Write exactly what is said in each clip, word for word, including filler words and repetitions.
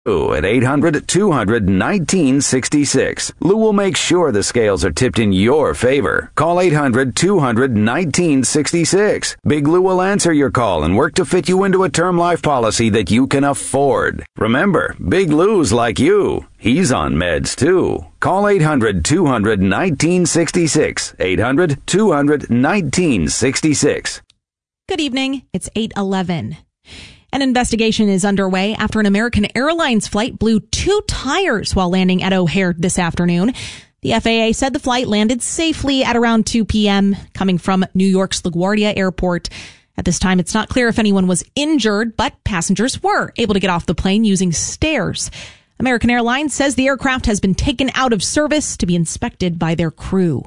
At eight hundred, two hundred, nineteen sixty-six. Lou will make sure the scales are tipped in your favor. Call eight hundred, two hundred, nineteen sixty-six. Big Lou will answer your call and work to fit you into a term life policy that you can afford. Remember, Big Lou's like you. He's on meds too. Call eight hundred, two hundred, nineteen sixty-six. eight hundred, two hundred, nineteen sixty-six. Good evening. It's eight eleven. An investigation is underway after an American Airlines flight blew two tires while landing at O'Hare this afternoon. The F A A said the flight landed safely at around two p.m. coming from New York's LaGuardia Airport. At this time, it's not clear if anyone was injured, but passengers were able to get off the plane using stairs. American Airlines says the aircraft has been taken out of service to be inspected by their crew.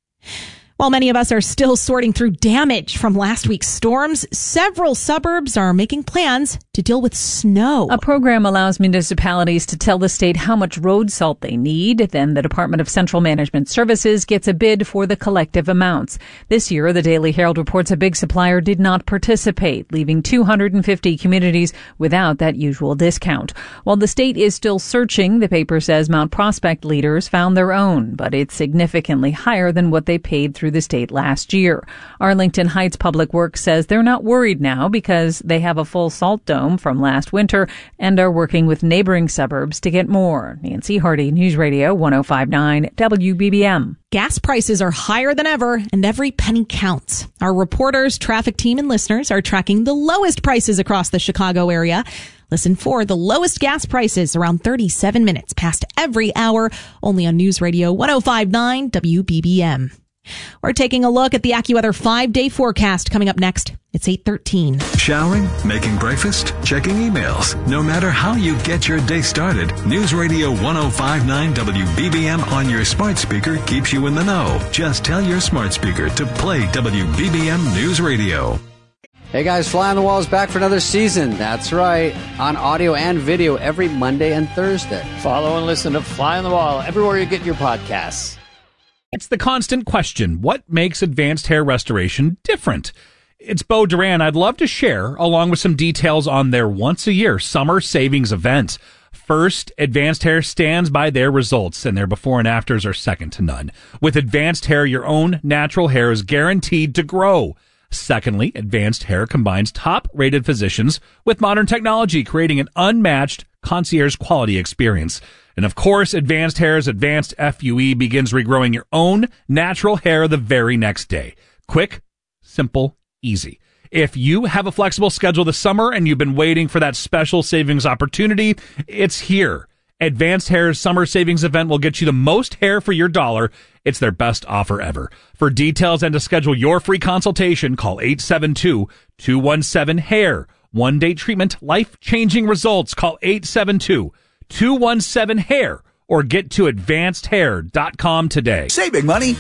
While many of us are still sorting through damage from last week's storms, several suburbs are making plans to deal with snow. A program allows municipalities to tell the state how much road salt they need. Then the Department of Central Management Services gets a bid for the collective amounts. This year, the Daily Herald reports a big supplier did not participate, leaving two hundred fifty communities without that usual discount. While the state is still searching, the paper says Mount Prospect leaders found their own, but it's significantly higher than what they paid through the state last year. Arlington Heights Public Works says they're not worried now because they have a full salt dome from last winter and are working with neighboring suburbs to get more. Nancy Hardy, News Radio one oh five point nine W B B M. Gas prices are higher than ever, and every penny counts. Our reporters, traffic team, and listeners are tracking the lowest prices across the Chicago area. Listen for the lowest gas prices around thirty-seven minutes past every hour, only on News Radio one oh five point nine W B B M. We're taking a look at the AccuWeather five-day forecast coming up next. It's eight thirteen. Showering, making breakfast, checking emails. No matter how you get your day started, News Radio one oh five point nine W B B M on your smart speaker keeps you in the know. Just tell your smart speaker to play W B B M News Radio. Hey guys, Fly on the Wall is back for another season. That's right. On audio and video every Monday and Thursday. Follow and listen to Fly on the Wall everywhere you get your podcasts. It's the constant question. What makes advanced hair restoration different? It's Bo Duran. I'd love to share, along with some details on their once-a-year summer savings event. First, Advanced Hair stands by their results, and their before and afters are second to none. With Advanced Hair, your own natural hair is guaranteed to grow. Secondly, Advanced Hair combines top-rated physicians with modern technology, creating an unmatched concierge quality experience. And of course, Advanced Hair's Advanced F U E begins regrowing your own natural hair the very next day. Quick, simple, easy. If you have a flexible schedule this summer and you've been waiting for that special savings opportunity, it's here. Advanced Hair's summer savings event will get you the most hair for your dollar. It's their best offer ever. For details and to schedule your free consultation, call eight seven two, two one seven, hair. One-day treatment, life-changing results. Call eight seven two, two one seven, hair or get to advanced hair dot com today. Saving money.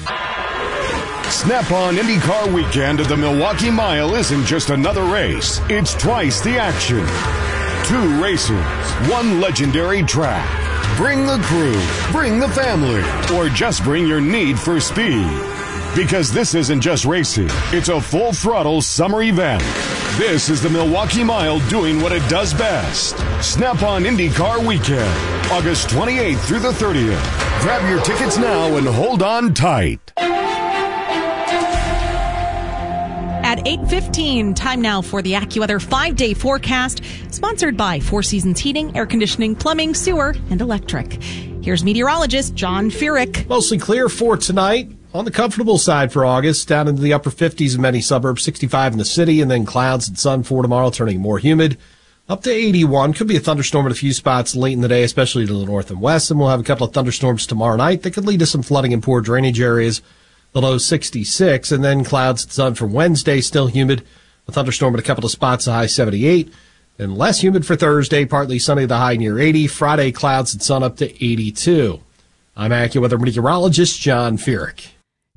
Snap-on IndyCar weekend at the Milwaukee Mile isn't just another race. It's twice the action. Two races, one legendary track. Bring the crew, bring the family, or just bring your need for speed. Because this isn't just racing, it's a full-throttle summer event. This is the Milwaukee Mile doing what it does best. Snap-on IndyCar Weekend, August twenty-eighth through the thirtieth. Grab your tickets now and hold on tight. At eight fifteen, time now for the AccuWeather five-day forecast, sponsored by Four Seasons Heating, Air Conditioning, Plumbing, Sewer, and Electric. Here's meteorologist John Furyk. Mostly clear for tonight. On the comfortable side for August, down into the upper fifties in many suburbs, sixty-five in the city, and then clouds and sun for tomorrow, turning more humid. Up to eighty-one. Could be a thunderstorm in a few spots late in the day, especially to the north and west, and we'll have a couple of thunderstorms tomorrow night that could lead to some flooding in poor drainage areas. The low sixty-six, and then clouds and sun for Wednesday, still humid. A thunderstorm at a couple of spots, the high seventy-eight. And less humid for Thursday, partly sunny, the high near eighty. Friday, clouds and sun up to eighty-two. I'm AccuWeather meteorologist John Furyk.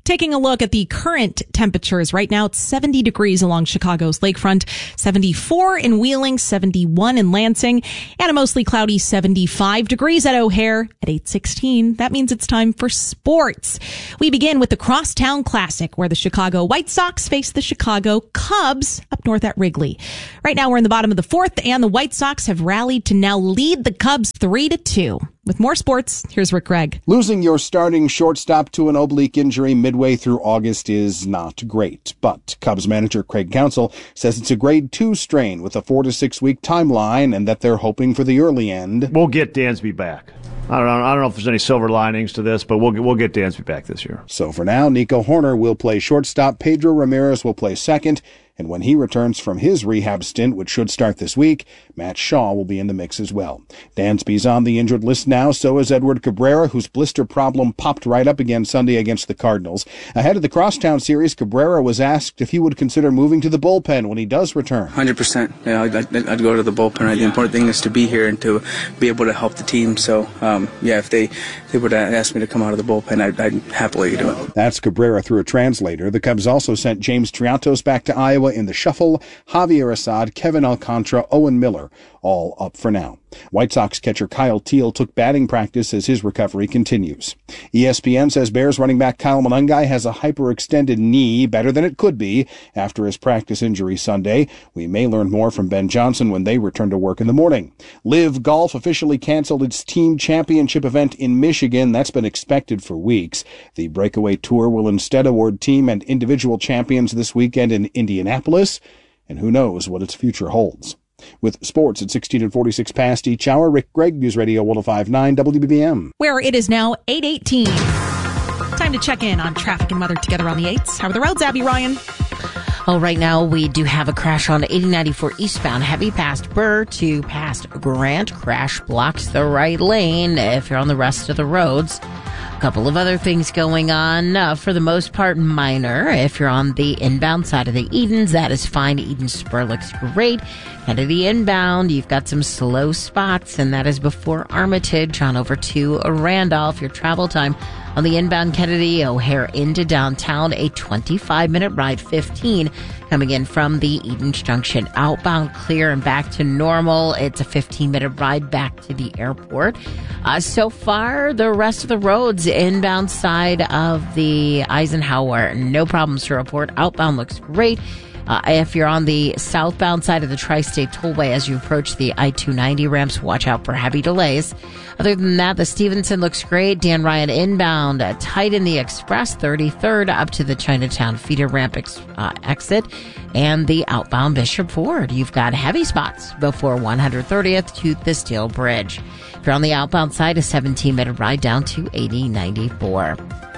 Taking a look at the current temperatures right now, it's seventy degrees along Chicago's lakefront, seventy-four in Wheeling, seventy-one in Lansing, and a mostly cloudy seventy-five degrees at O'Hare at eight sixteen. That means it's time for sports. We begin with the Crosstown Classic, where the Chicago White Sox face the Chicago Cubs up north at Wrigley. Right now we're in the bottom of the fourth, and the White Sox have rallied to now lead the Cubs three to two. With more sports, here's Rick Gregg. Losing your starting shortstop to an oblique injury midway through August is not great, but Cubs manager Craig Counsell says it's a grade two strain with a four to six week timeline and that they're hoping for the early end. We'll get Dansby back. I don't know. I don't know if there's any silver linings to this, but we'll we'll get Dansby back this year. So for now, Nico Horner will play shortstop, Pedro Ramirez will play second, and when he returns from his rehab stint, which should start this week, Matt Shaw will be in the mix as well. Dansby's on the injured list now, so is Edward Cabrera, whose blister problem popped right up again Sunday against the Cardinals. Ahead of the Crosstown series, Cabrera was asked if he would consider moving to the bullpen when he does return. one hundred percent. Yeah, I'd, I'd, I'd go to the bullpen. Right? The important thing is to be here and to be able to help the team. So, um, yeah, if they, they would ask me to come out of the bullpen, I'd, I'd happily do it. That's Cabrera through a translator. The Cubs also sent James Triantos back to Iowa in the shuffle. Javier Assad, Kevin Alcantara, Owen Miller, all up for now. White Sox catcher Kyle Teal took batting practice as his recovery continues. E S P N says Bears running back Kyle Monangai has a hyperextended knee, better than it could be, after his practice injury Sunday. We may learn more from Ben Johnson when they return to work in the morning. Live Golf officially canceled its team championship event in Michigan. That's been expected for weeks. The Breakaway Tour will instead award team and individual champions this weekend in Indianapolis, and who knows what its future holds. With sports at sixteen and forty-six past each hour, Rick Gregg, News Radio one oh five point nine W B B M. Where it is now eight eighteen. Time to check in on traffic and weather together on the eights. How are the roads, Abby Ryan? Oh, right now we do have a crash on eighty ninety-four eastbound, heavy past Burr to past Grant. Crash blocks the right lane if you're on the rest of the roads. Couple of other things going on, uh, for the most part minor. If you're on the inbound side of the Edens, that is fine. Eden Spur looks great. Kennedy inbound, you've got some slow spots, and that is before Armitage on over to Randolph. Your travel time on the inbound Kennedy O'Hare into downtown, a twenty-five minute ride, fifteen coming in from the Edens Junction. Outbound clear and back to normal. It's a fifteen minute ride back to the airport. Uh, so far, the rest of the roads, inbound side of the Eisenhower, no problems to report. Outbound looks great. Uh, if you're on the southbound side of the Tri-State Tollway as you approach the I two ninety ramps, watch out for heavy delays. Other than that, the Stevenson looks great. Dan Ryan inbound, uh, tight in the Express, thirty-third up to the Chinatown feeder ramp ex- uh, exit, and the outbound Bishop Ford. You've got heavy spots before one hundred thirtieth to the Steel Bridge. If you're on the outbound side, a seventeen minute ride down to eighty ninety-four.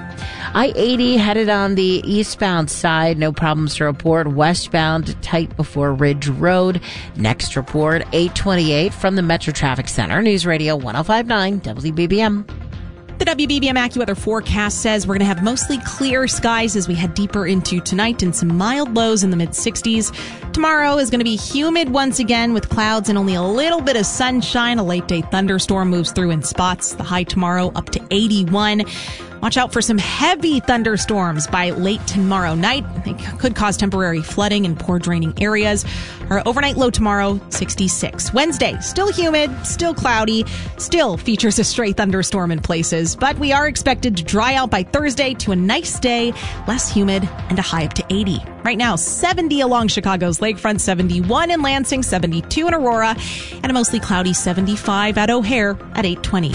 I eighty headed on the eastbound side, no problems to report. Westbound tight before Ridge Road. Next report, eight twenty-eight from the Metro Traffic Center. News Radio one oh five point nine W B B M. The W B B M AccuWeather forecast says we're going to have mostly clear skies as we head deeper into tonight and some mild lows in the mid sixties. Tomorrow is going to be humid once again with clouds and only a little bit of sunshine. A late day thunderstorm moves through in spots. The high tomorrow up to eighty-one. Watch out for some heavy thunderstorms by late tomorrow night. They could cause temporary flooding in poor draining areas. Our overnight low tomorrow, sixty-six. Wednesday, still humid, still cloudy, still features a stray thunderstorm in places, but we are expected to dry out by Thursday to a nice day, less humid, and a high up to eighty. Right now, seventy along Chicago's lakefront, seventy-one in Lansing, seventy-two in Aurora, and a mostly cloudy seventy-five at O'Hare at eight twenty.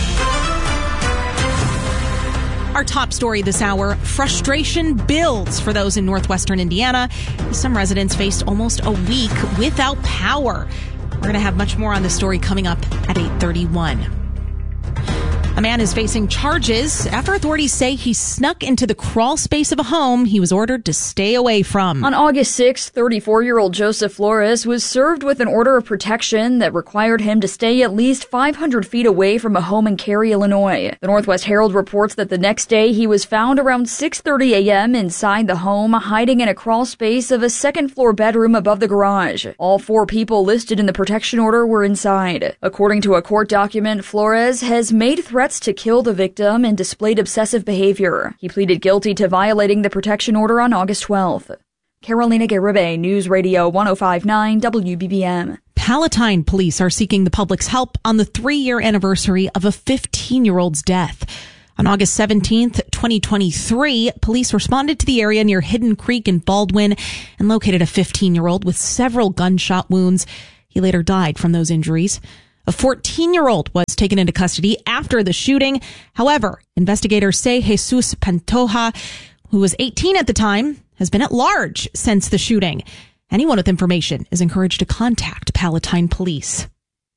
Our top story this hour, frustration builds for those in northwestern Indiana. Some residents faced almost a week without power. We're going to have much more on this story coming up at eight thirty-one. A man is facing charges after authorities say he snuck into the crawl space of a home he was ordered to stay away from. On August sixth, thirty-four-year-old Joseph Flores was served with an order of protection that required him to stay at least five hundred feet away from a home in Cary, Illinois. The Northwest Herald reports that the next day he was found around six thirty a.m. inside the home, hiding in a crawl space of a second-floor bedroom above the garage. All four people listed in the protection order were inside. According to a court document, Flores has made threats threats to kill the victim and displayed obsessive behavior. He pleaded guilty to violating the protection order on August twelfth. Carolina Garibay, News Radio one oh five point nine W B B M. Palatine police are seeking the public's help on the three-year anniversary of a fifteen-year-old's death. On August seventeenth, twenty twenty-three, police responded to the area near Hidden Creek in Baldwin and located a fifteen-year-old with several gunshot wounds. He later died from those injuries. A fourteen-year-old was taken into custody after the shooting. However, investigators say Jesus Pantoja, who was eighteen at the time, has been at large since the shooting. Anyone with information is encouraged to contact Palatine Police.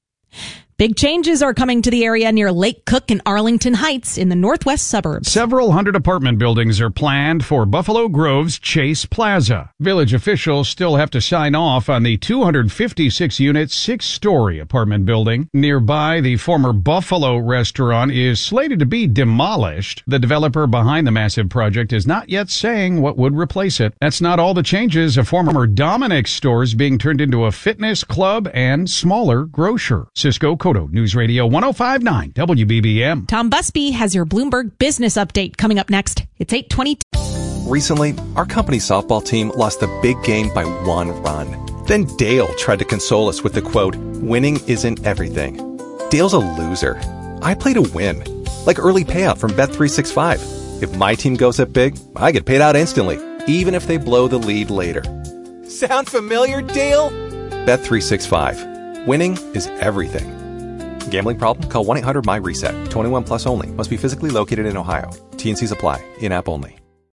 Big changes are coming to the area near Lake Cook and Arlington Heights in the northwest suburbs. Several hundred apartment buildings are planned for Buffalo Grove's Chase Plaza. Village officials still have to sign off on the two hundred fifty-six unit, six-story apartment building. Nearby, the former Buffalo restaurant is slated to be demolished. The developer behind the massive project is not yet saying what would replace it. That's not all the changes. A former Dominick's store is being turned into a fitness club and smaller grocer. Cisco Kodo, News Radio one oh five point nine W B B M. Tom Busby has your Bloomberg Business Update coming up next. It's eight twenty. Recently, our company softball team lost the big game by one run. Then Dale tried to console us with the quote, "Winning isn't everything." Dale's a loser. I play to win. Like early payout from Bet three sixty-five. If my team goes up big, I get paid out instantly, even if they blow the lead later. Sound familiar, Dale? Bet three sixty-five. Winning is everything. Gambling problem? Call one eight hundred M Y reset. twenty-one plus only. Must be physically located in Ohio. T and Cs apply. In-app only.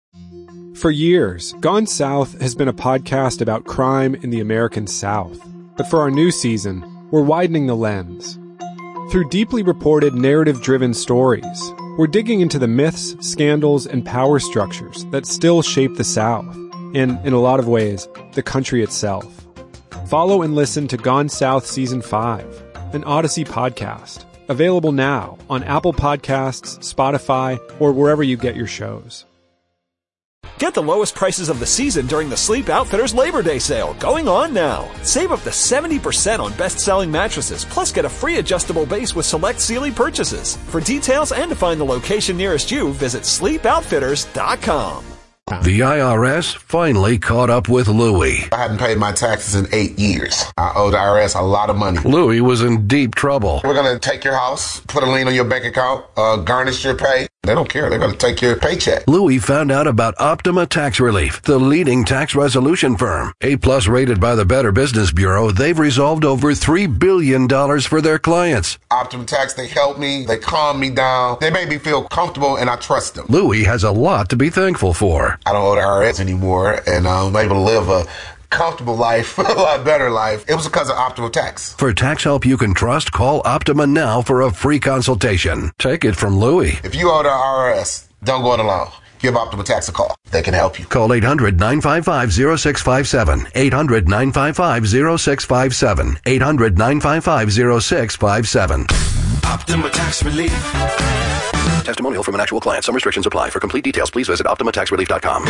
For years, Gone South has been a podcast about crime in the American South. But for our new season, we're widening the lens. Through deeply reported, narrative-driven stories, we're digging into the myths, scandals, and power structures that still shape the South, and, in a lot of ways, the country itself. Follow and listen to Gone South Season five, an Odyssey podcast, available now on Apple Podcasts, Spotify, or wherever you get your shows. Get the lowest prices of the season during the Sleep Outfitters Labor Day sale, going on now. Save up to seventy percent on best-selling mattresses, plus get a free adjustable base with select Sealy purchases. For details and to find the location nearest you, visit sleep outfitters dot com. The I R S finally caught up with Louie. I hadn't paid my taxes in eight years. I owe the I R S a lot of money. Louie was in deep trouble. We're going to take your house, put a lien on your bank account, uh, garnish your pay. They don't care. They're going to take your paycheck. Louie found out about Optima Tax Relief, the leading tax resolution firm. A-plus rated by the Better Business Bureau, they've resolved over three billion dollars for their clients. Optima Tax, they help me. They calm me down. They make me feel comfortable, and I trust them. Louie has a lot to be thankful for. I don't owe the I R S anymore, and I'm able to live a comfortable life, a lot better life. It was because of Optima Tax. For tax help you can trust, call Optima now for a free consultation. Take it from Louie. If you owe the I R S, don't go it alone. Give Optima Tax a call. They can help you. Call eight hundred nine five five oh six five seven. eight hundred nine five five oh six five seven. eight hundred nine five five oh six five seven. Optima Tax Relief. Testimonial from an actual client. Some restrictions apply. For complete details, please visit optima tax relief dot com.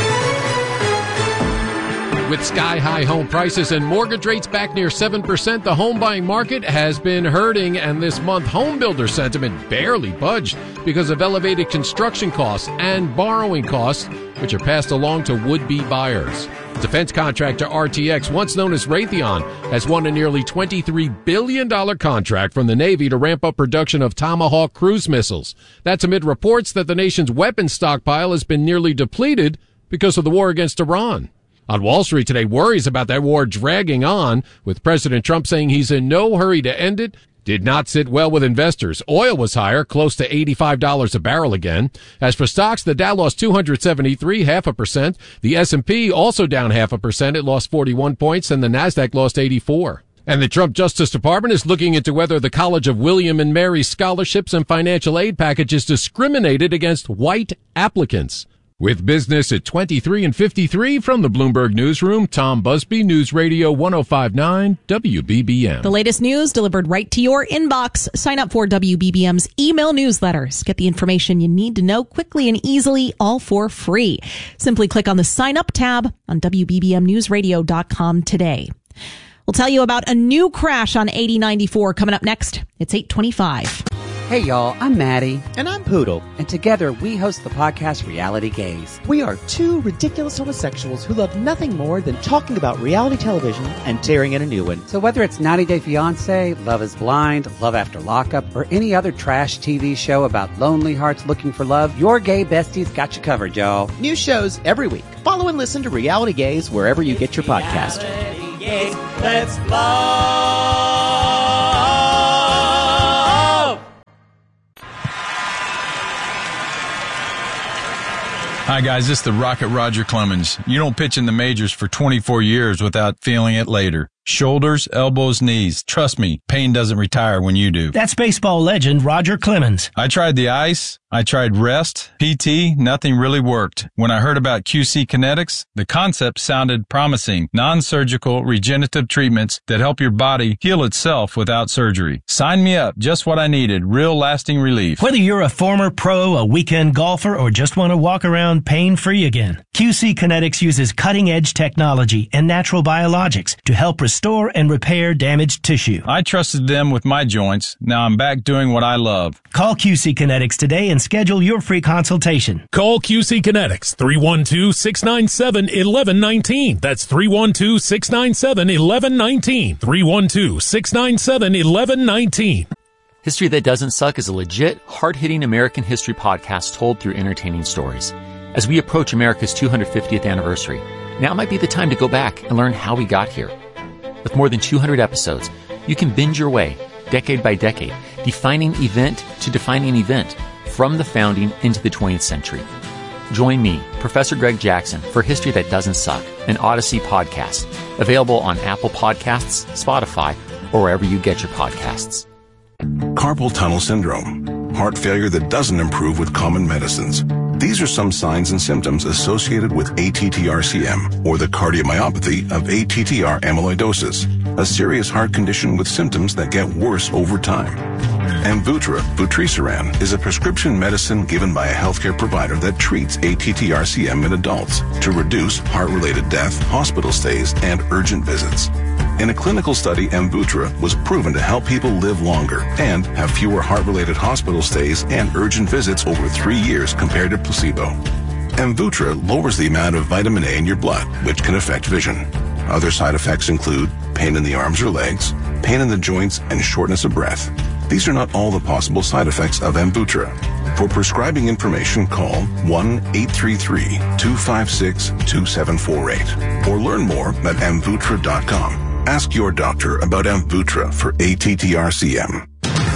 With sky-high home prices and mortgage rates back near seven percent, the home buying market has been hurting, and this month home builder sentiment barely budged because of elevated construction costs and borrowing costs, which are passed along to would-be buyers. Defense contractor R T X, once known as Raytheon, has won a nearly twenty-three billion dollars contract from the Navy to ramp up production of Tomahawk cruise missiles. That's amid reports that the nation's weapons stockpile has been nearly depleted because of the war against Iran. On Wall Street today, worries about that war dragging on, with President Trump saying he's in no hurry to end it, did not sit well with investors. Oil was higher, close to eighty-five dollars a barrel again. As for stocks, the Dow lost two hundred seventy-three, half a percent. The S and P also down half a percent. It lost forty-one points, and the Nasdaq lost eighty-four. And the Trump Justice Department is looking into whether the College of William and Mary scholarships and financial aid packages discriminated against white applicants. With business at twenty-three and fifty-three from the Bloomberg Newsroom, Tom Busby, News Radio one oh five point nine W B B M. The latest news delivered right to your inbox. Sign up for W B B M's email newsletters. Get the information you need to know quickly and easily, all for free. Simply click on the Sign Up tab on W B B M news radio dot com today. We'll tell you about a new crash on eighty ninety-four coming up next. It's eight twenty-five. Hey y'all, I'm Maddie. And I'm Poodle. And together we host the podcast Reality Gaze. We are two ridiculous homosexuals who love nothing more than talking about reality television and tearing in a new one. So whether it's ninety day fiancé, Love is Blind, Love After Lockup, or any other trash T V show about lonely hearts looking for love, your gay besties got you covered, y'all. New shows every week. Follow and listen to Reality Gaze wherever you get your podcast. Reality Gaze, let's love. Hi, guys. This is the Rocket Roger Clemens. You don't pitch in the majors for twenty-four years without feeling it later. Shoulders, elbows, knees. Trust me, pain doesn't retire when you do. That's baseball legend Roger Clemens. I tried the ice. I tried rest, P T, nothing really worked. When I heard about Q C Kinetics, the concept sounded promising. Non-surgical regenerative treatments that help your body heal itself without surgery. Sign me up. Just what I needed. Real lasting relief. Whether you're a former pro, a weekend golfer, or just want to walk around pain-free again, Q C Kinetics uses cutting-edge technology and natural biologics to help restore and repair damaged tissue. I trusted them with my joints. Now I'm back doing what I love. Call Q C Kinetics today and schedule your free consultation. Call Q C Kinetics, three one two, six nine seven, one one one nine. That's three one two, six nine seven, one one one nine. three one two, six nine seven, one one one nine. History That Doesn't Suck is a legit, hard-hitting American history podcast told through entertaining stories. As we approach America's two hundred fiftieth anniversary, now might be the time to go back and learn how we got here. With more than two hundred episodes, you can binge your way, decade by decade, defining event to defining event, from the founding into the twentieth century. Join me, Professor Greg Jackson, for History That Doesn't Suck, an Odyssey podcast, available on Apple Podcasts, Spotify, or wherever you get your podcasts. Carpal tunnel syndrome, heart failure that doesn't improve with common medicines. These are some signs and symptoms associated with A T T R C M, or the cardiomyopathy of A T T R amyloidosis, a serious heart condition with symptoms that get worse over time. Amvuttra, vutrisiran, is a prescription medicine given by a healthcare provider that treats A T T R C M in adults to reduce heart-related death, hospital stays, and urgent visits. In a clinical study, Amvuttra was proven to help people live longer and have fewer heart-related hospital stays and urgent visits over three years compared to placebo. Amvuttra lowers the amount of vitamin A in your blood, which can affect vision. Other side effects include pain in the arms or legs, pain in the joints, and shortness of breath. These are not all the possible side effects of Amvuttra. For prescribing information, call one eight three three, two five six, two seven four eight or learn more at amvuttra dot com. Ask your doctor about Amvuttra for A T T R C M.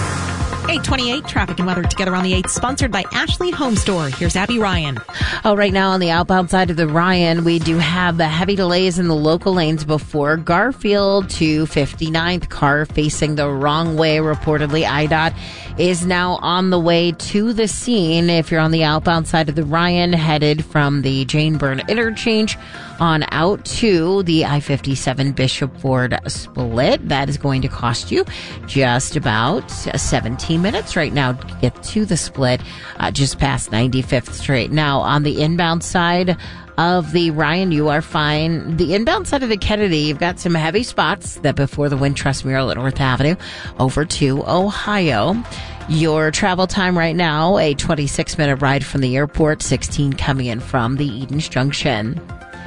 eight twenty-eight, traffic and weather together on the eighth, sponsored by Ashley Home Store. Here's Abby Ryan. Oh, right now on the outbound side of the Ryan, we do have the heavy delays in the local lanes before Garfield to fifty-ninth. Car facing the wrong way, reportedly. I D O T is now on the way to the scene. If you're on the outbound side of the Ryan, headed from the Jane Byrne interchange on out to the I fifty-seven Bishop Ford split, that is going to cost you just about seventeen minutes right now to get to the split, uh, just past ninety-fifth Street. Now, on the inbound side of the Ryan, you are fine. The inbound side of the Kennedy, you've got some heavy spots that before the Wintrust mural at North Avenue over to Ohio. Your travel time right now, a twenty-six minute ride from the airport, sixteen coming in from the Edens Junction.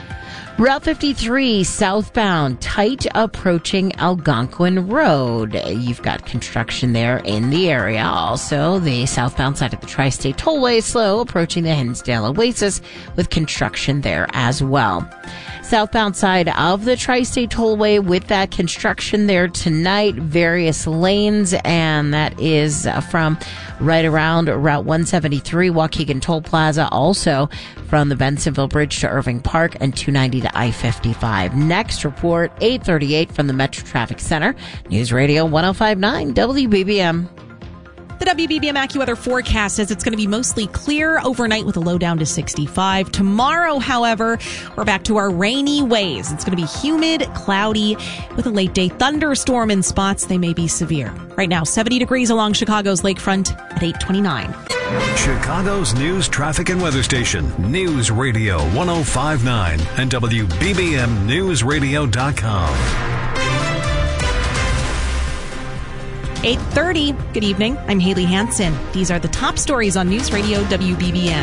Route fifty-three southbound, tight approaching Algonquin Road. You've got construction there in the area. Also, the southbound side of the Tri-State Tollway slow approaching the Hinsdale Oasis with construction there as well. Southbound side of the Tri-State Tollway with that construction there tonight, various lanes, and that is from right around Route one seventy-three, Waukegan Toll Plaza, also from the Bensonville Bridge to Irving Park and two ninety to I fifty-five. Next report, eight thirty-eight from the Metro Traffic Center, News Radio one oh five point nine W B B M. The W B B M AccuWeather forecast says it's going to be mostly clear overnight with a low down to sixty-five. Tomorrow, however, we're back to our rainy ways. It's going to be humid, cloudy, with a late day thunderstorm in spots. They may be severe. Right now, seventy degrees along Chicago's lakefront at eight twenty-nine. Chicago's news, traffic, and weather station, News Radio one oh five point nine and W B B M news radio dot com. eight thirty. Good evening. I'm Haley Hansen. These are the top stories on News Radio W B B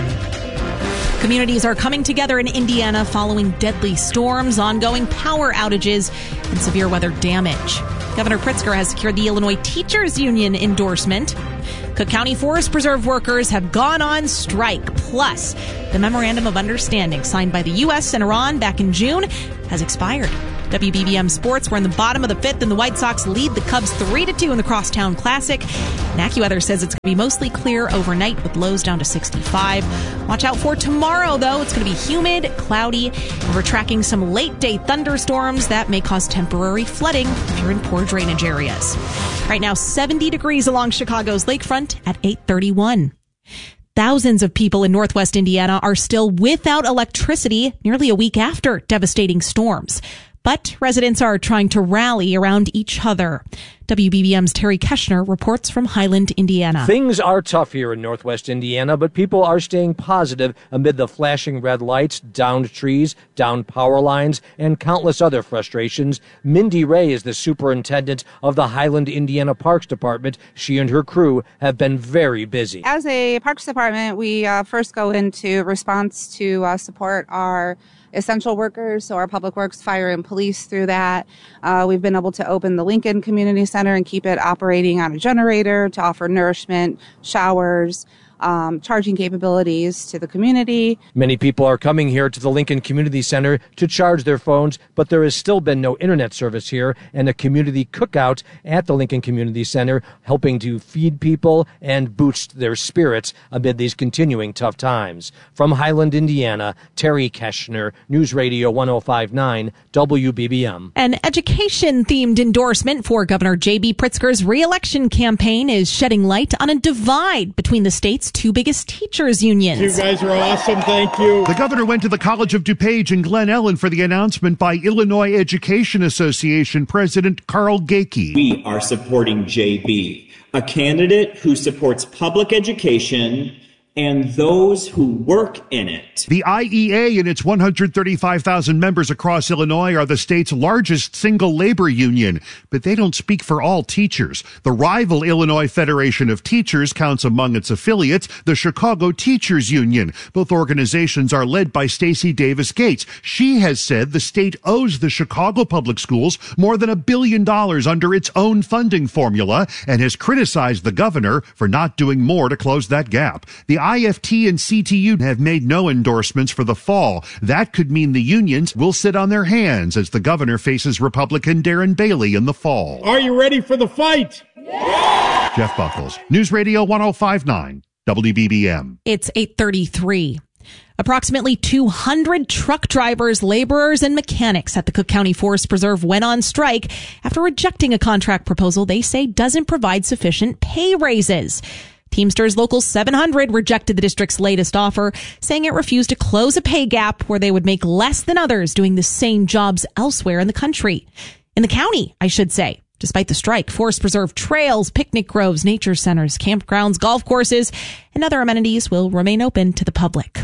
M. Communities are coming together in Indiana following deadly storms, ongoing power outages, and severe weather damage. Governor Pritzker has secured the Illinois Teachers Union endorsement. Cook County Forest Preserve workers have gone on strike. Plus, the Memorandum of Understanding signed by the U S and Iran back in June has expired. W B B M Sports, we're in the bottom of the fifth, and the White Sox lead the Cubs three to two in the Crosstown Classic. And AccuWeather says it's going to be mostly clear overnight with lows down to sixty-five. Watch out for tomorrow, though. It's going to be humid, cloudy, and we're tracking some late-day thunderstorms that may cause temporary flooding if you're in poor drainage areas. Right now, seventy degrees along Chicago's lakefront at eight thirty-one. Thousands of people in Northwest Indiana are still without electricity nearly a week after devastating storms. But residents are trying to rally around each other. W B B M's Terry Keshner reports from Highland, Indiana. Things are tough here in Northwest Indiana, but people are staying positive amid the flashing red lights, downed trees, downed power lines, and countless other frustrations. Mindy Ray is the superintendent of the Highland, Indiana Parks Department. She and her crew have been very busy. As a Parks Department, we uh, first go into response to uh, support our essential workers, so our public works, fire, and police through that. Uh, we've been able to open the Lincoln Community Center and keep it operating on a generator to offer nourishment, showers, um, charging capabilities to the community. Many people are coming here to the Lincoln Community Center to charge their phones, but there has still been no internet service here, and a community cookout at the Lincoln Community Center helping to feed people and boost their spirits amid these continuing tough times. From Highland, Indiana, Terry Keshner, News Radio one oh five point nine W B B M. An education-themed endorsement for Governor J B Pritzker's re-election campaign is shedding light on a divide between the state's two biggest teachers unions. You guys are awesome. Thank you. The governor went to the College of DuPage in Glen Ellen for the announcement by Illinois Education Association President Carl Gakey. We are supporting J B, a candidate who supports public education and those who work in it. The I E A and its one hundred thirty-five thousand members across Illinois are the state's largest single labor union, but they don't speak for all teachers. The rival Illinois Federation of Teachers counts among its affiliates the Chicago Teachers Union. Both organizations are led by Stacey Davis Gates. She has said the state owes the Chicago Public Schools more than a billion dollars under its own funding formula and has criticized the governor for not doing more to close that gap. The I F T and C T U have made no endorsements for the fall. That could mean the unions will sit on their hands as the governor faces Republican Darren Bailey in the fall. Are you ready for the fight? Yeah! Jeff Buckles, News Radio one oh five point nine W B B M. It's eight thirty-three. Approximately two hundred truck drivers, laborers, and mechanics at the Cook County Forest Preserve went on strike after rejecting a contract proposal they say doesn't provide sufficient pay raises. Teamsters Local seven hundred rejected the district's latest offer, saying it refused to close a pay gap where they would make less than others doing the same jobs elsewhere in the country. In the county, I should say. Despite the strike, Forest Preserve trails, picnic groves, nature centers, campgrounds, golf courses, and other amenities will remain open to the public.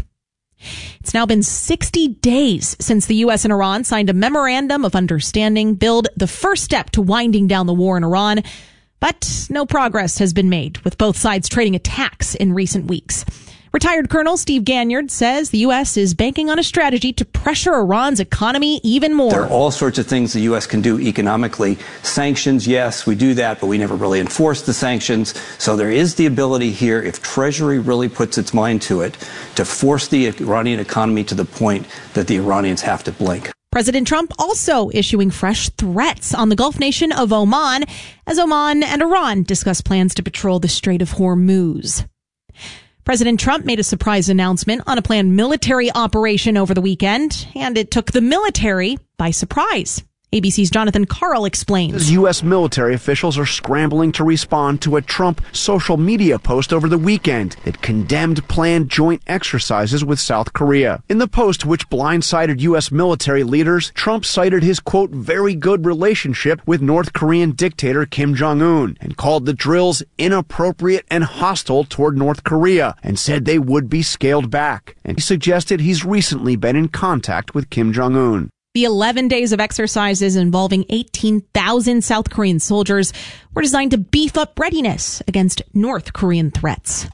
It's now been sixty days since the U S and Iran signed a memorandum of understanding, billed the first step to winding down the war in Iran. But no progress has been made, with both sides trading attacks in recent weeks. Retired Colonel Steve Ganyard says the U S is banking on a strategy to pressure Iran's economy even more. There are all sorts of things the U S can do economically. Sanctions, yes, we do that, but we never really enforce the sanctions. So there is the ability here, if Treasury really puts its mind to it, to force the Iranian economy to the point that the Iranians have to blink. President Trump also issuing fresh threats on the Gulf nation of Oman as Oman and Iran discuss plans to patrol the Strait of Hormuz. President Trump made a surprise announcement on a planned military operation over the weekend, and it took the military by surprise. A B C's Jonathan Karl explains. U S military officials are scrambling to respond to a Trump social media post over the weekend that condemned planned joint exercises with South Korea. In the post, which blindsided U S military leaders, Trump cited his, quote, very good relationship with North Korean dictator Kim Jong-un and called the drills inappropriate and hostile toward North Korea and said they would be scaled back. And he suggested he's recently been in contact with Kim Jong-un. The eleven days of exercises involving eighteen thousand South Korean soldiers were designed to beef up readiness against North Korean threats.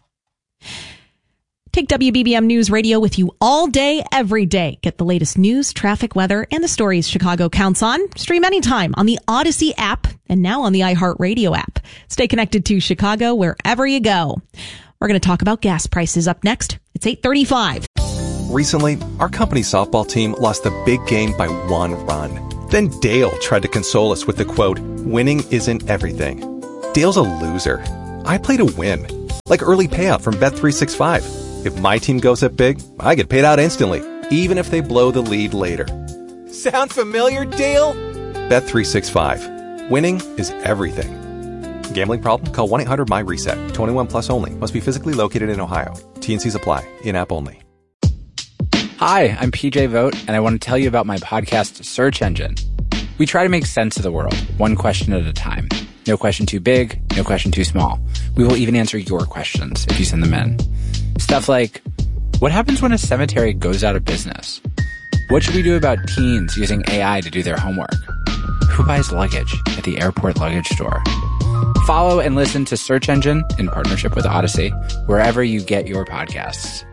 Take W B B M News Radio with you all day, every day. Get the latest news, traffic, weather, and the stories Chicago counts on. Stream anytime on the Odyssey app and now on the iHeartRadio app. Stay connected to Chicago wherever you go. We're going to talk about gas prices up next. It's eight thirty-five. Recently, our company softball team lost the big game by one run. Then Dale tried to console us with the quote, "Winning isn't everything." Dale's a loser. I play to win. Like early payout from Bet three sixty-five. If my team goes up big, I get paid out instantly, even if they blow the lead later. Sound familiar, Dale? Bet three sixty-five. Winning is everything. Gambling problem? Call one eight hundred M Y reset. twenty-one plus only. Must be physically located in Ohio. T and Cs apply. In-app only. Hi, I'm P J Vogt, and I want to tell you about my podcast, Search Engine. We try to make sense of the world, one question at a time. No question too big, no question too small. We will even answer your questions if you send them in. Stuff like, what happens when a cemetery goes out of business? What should we do about teens using A I to do their homework? Who buys luggage at the airport luggage store? Follow and listen to Search Engine in partnership with Odyssey, wherever you get your podcasts.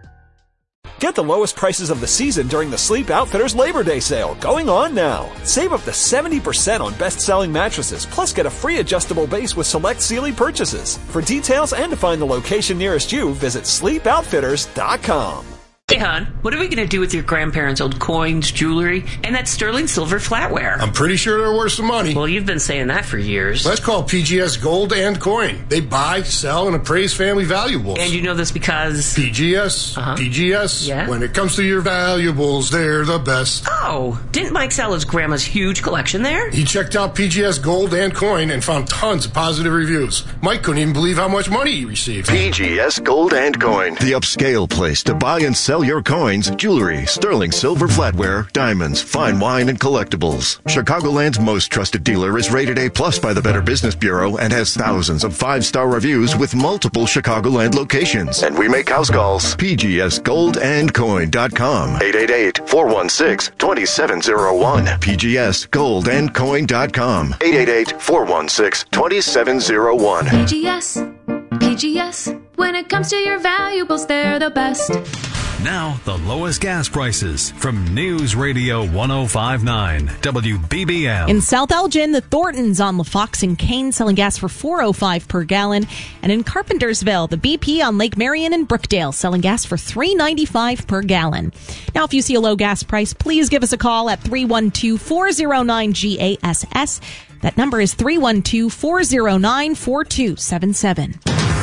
Get the lowest prices of the season during the Sleep Outfitters Labor Day sale, going on now. Save up to seventy percent on best-selling mattresses, plus get a free adjustable base with select Sealy purchases. For details and to find the location nearest you, visit sleep outfitters dot com. Hey, hon, what are we going to do with your grandparents' old coins, jewelry, and that sterling silver flatware? I'm pretty sure they're worth some money. Well, you've been saying that for years. Let's call P G S Gold and Coin. They buy, sell, and appraise family valuables. And you know this because? P G S. Uh-huh. P G S. Yeah? When it comes to your valuables, they're the best. Oh, didn't Mike sell his grandma's huge collection there? He checked out P G S Gold and Coin and found tons of positive reviews. Mike couldn't even believe how much money he received. P G S Gold and Coin, the upscale place to buy and sell your coins, jewelry, sterling silver flatware, diamonds, fine wine, and collectibles. Chicagoland's most trusted dealer is rated A plus by the Better Business Bureau and has thousands of five-star reviews with multiple Chicagoland locations. And we make house calls. P G S gold and coin dot com. eight eight eight, four one six, two seven zero one. P G S gold and coin dot com. eight eight eight, four one six, two seven zero one. P G S. P G S. When it comes to your valuables, they're the best. Now, the lowest gas prices from News Radio ten fifty-nine W B B M. In South Elgin, the Thorntons on LaFox and Kane selling gas for four oh five per gallon. And in Carpentersville, the B P on Lake Marion and Brookdale selling gas for three ninety-five per gallon. Now, if you see a low gas price, please give us a call at three one two, four oh nine, G A S S. That number is three one two, four oh nine, four two seven seven.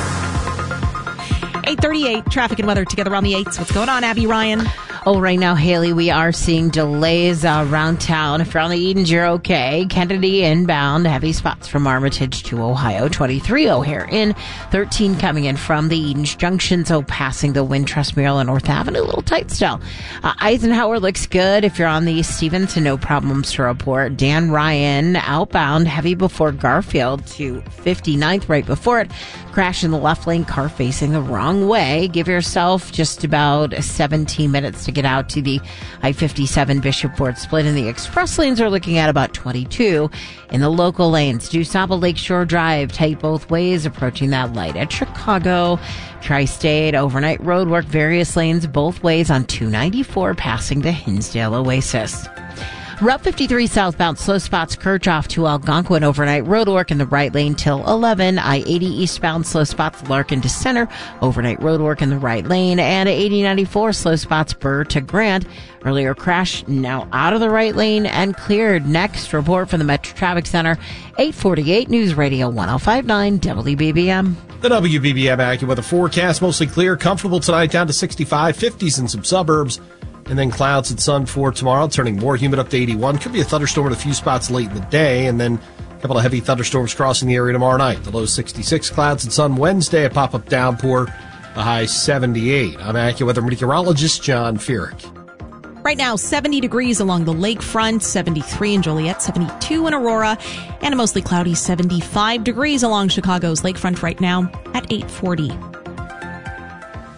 eight thirty-eight, traffic and weather together on the eights. What's going on, Abby Ryan? Oh, right now, Haley, we are seeing delays uh, around town. If you're on the Edens, you're okay. Kennedy inbound, heavy spots from Armitage to Ohio. twenty-three O'Hare in, thirteen coming in from the Edens Junction, so passing the Wintrust, Maryland, North Avenue, a little tight still. Uh, Eisenhower looks good. If you're on the Stevenson, no problems to report. Dan Ryan outbound, heavy before Garfield to fifty-ninth right before it. Crash in the left lane, car facing the wrong way. Give yourself just about seventeen minutes to get out to the I fifty-seven Bishop Ford split, and the express lanes are looking at about twenty-two. In the local lanes, DuSable Lakeshore Drive, tight both ways, approaching that light at Chicago. Tri-State, overnight road work, various lanes both ways on two ninety-four, passing the Hinsdale Oasis. Route fifty-three southbound, slow spots Kirchhoff to Algonquin, overnight road work in the right lane till eleven. I eighty eastbound, slow spots Larkin to Center, overnight road work in the right lane. And eighty ninety-four, slow spots Burr to Grant. Earlier crash, now out of the right lane and cleared. Next report from the Metro Traffic Center, eight forty-eight News Radio ten fifty-nine W B B M. The W B B M AccuWeather forecast, mostly clear, comfortable tonight down to sixty-five, fifties in some suburbs. And then clouds and sun for tomorrow, turning more humid up to eighty-one. Could be a thunderstorm in a few spots late in the day, and then a couple of heavy thunderstorms crossing the area tomorrow night. The low sixty-six, clouds and sun Wednesday, a pop-up downpour, a high seventy-eight. I'm AccuWeather meteorologist John Feerick. Right now, seventy degrees along the lakefront, seventy-three in Joliet, seventy-two in Aurora, and a mostly cloudy seventy-five degrees along Chicago's lakefront right now at eight forty.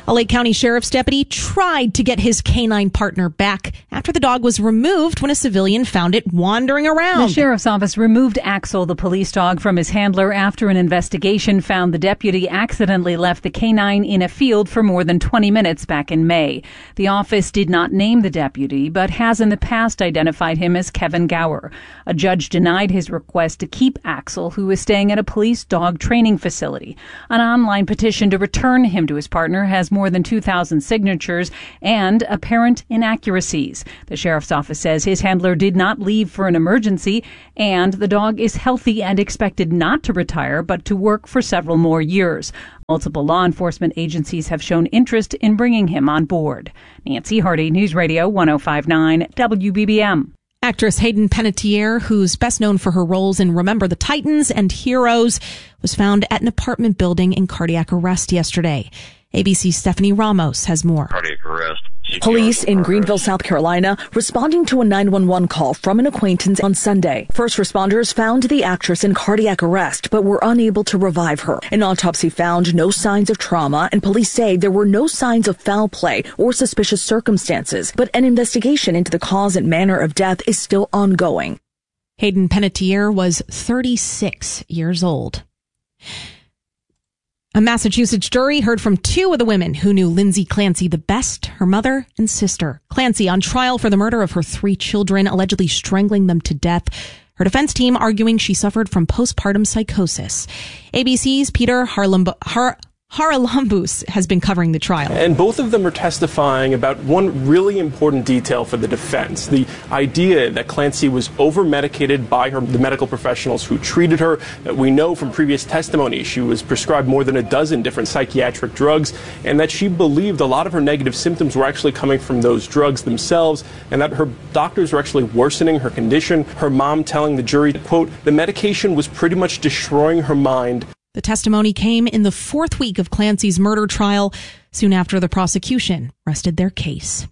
A Lake County Sheriff's deputy tried to get his canine partner back after the dog was removed when a civilian found it wandering around. The sheriff's office removed Axel, the police dog, from his handler after an investigation found the deputy accidentally left the canine in a field for more than twenty minutes back in May. The office did not name the deputy, but has in the past identified him as Kevin Gower. A judge denied his request to keep Axel, who is staying at a police dog training facility. An online petition to return him to his partner has more than two thousand signatures and apparent inaccuracies. The sheriff's office says his handler did not leave for an emergency, and the dog is healthy and expected not to retire, but to work for several more years. Multiple law enforcement agencies have shown interest in bringing him on board. Nancy Hardy, News Radio one oh five point nine W B B M. Actress Hayden Panettiere, who's best known for her roles in Remember the Titans and Heroes, was found at an apartment building in cardiac arrest yesterday. A B C's Stephanie Ramos has more. Cardiac arrest. Police in Greenville, South Carolina, responding to a nine one one call from an acquaintance on Sunday. First responders found the actress in cardiac arrest, but were unable to revive her. An autopsy found no signs of trauma, and police say there were no signs of foul play or suspicious circumstances, but an investigation into the cause and manner of death is still ongoing. Hayden Panettiere was thirty-six years old. A Massachusetts jury heard from two of the women who knew Lindsay Clancy the best, her mother and sister. Clancy on trial for the murder of her three children, allegedly strangling them to death. Her defense team arguing she suffered from postpartum psychosis. A B C's Peter Harlamb- Har- Haralambous has been covering the trial. And both of them are testifying about one really important detail for the defense, the idea that Clancy was over-medicated by her, the medical professionals who treated her. We know from previous testimony she was prescribed more than a dozen different psychiatric drugs, and that she believed a lot of her negative symptoms were actually coming from those drugs themselves, and that her doctors were actually worsening her condition. Her mom telling the jury, quote, the medication was pretty much destroying her mind. The testimony came in the fourth week of Clancy's murder trial, soon after the prosecution rested their case.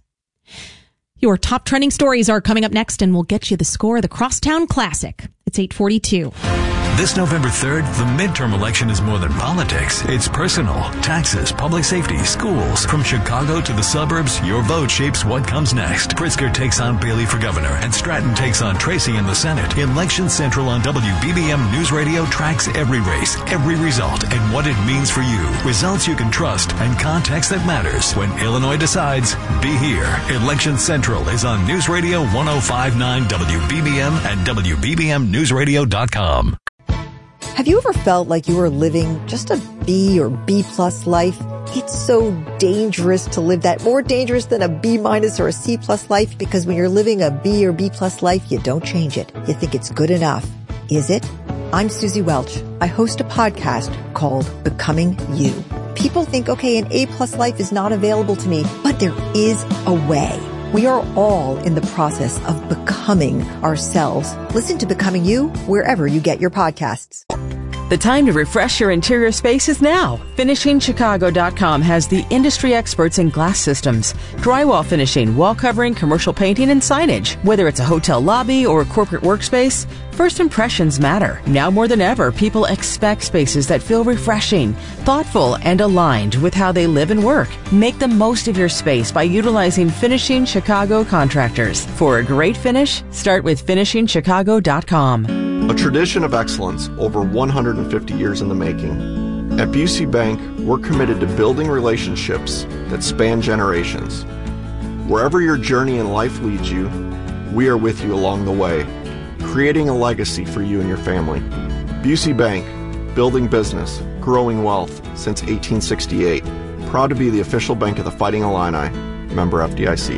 Your top trending stories are coming up next, and we'll get you the score of the Crosstown Classic. It's eight forty-two. This November third, the midterm election is more than politics. It's personal. Taxes, public safety, schools. From Chicago to the suburbs, your vote shapes what comes next. Pritzker takes on Bailey for governor, and Stratton takes on Tracy in the Senate. Election Central on W B B M News Radio tracks every race, every result, and what it means for you. Results you can trust and context that matters. When Illinois decides, be here. Election Central is on News Radio one oh five point nine W B B M and W B B M news radio dot com. Have you ever felt like you were living just a B or B plus life? It's so dangerous to live that, more dangerous than a B minus or a C plus life, because when you're living a B or B plus life, you don't change it. You think it's good enough. Is it? I'm Susie Welch. I host a podcast called Becoming You. People think, okay, an A plus life is not available to me, but there is a way. We are all in the process of becoming ourselves. Listen to Becoming You wherever you get your podcasts. The time to refresh your interior space is now. Finishing Chicago dot com has the industry experts in glass systems, drywall finishing, wall covering, commercial painting, and signage. Whether it's a hotel lobby or a corporate workspace, first impressions matter. Now more than ever, people expect spaces that feel refreshing, thoughtful, and aligned with how they live and work. Make the most of your space by utilizing Finishing Chicago contractors. For a great finish, start with Finishing Chicago dot com. A tradition of excellence over one hundred fifty years in the making. At Busey Bank, we're committed to building relationships that span generations. Wherever your journey in life leads you, we are with you along the way, creating a legacy for you and your family. Busey Bank, building business, growing wealth since eighteen sixty-eight. Proud to be the official bank of the Fighting Illini. Member F D I C.